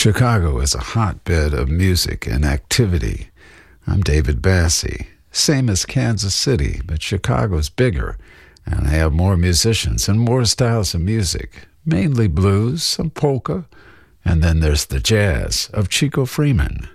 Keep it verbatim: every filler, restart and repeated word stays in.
Chicago is a hotbed of music and activity. I'm David Bassie. Same as Kansas City, but Chicago's bigger, and they have more musicians and more styles of music, mainly blues, some polka, and then there's the jazz of Chico Freeman.